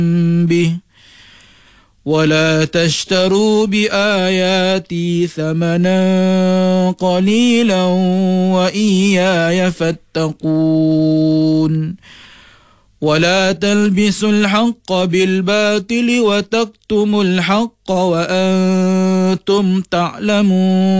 به ولا تشتروا بآياتي ثمنا قليلا وإياي فاتقون ولا تلبسوا الحق بالباطل وتكتموا الحق وأنتم تعلمون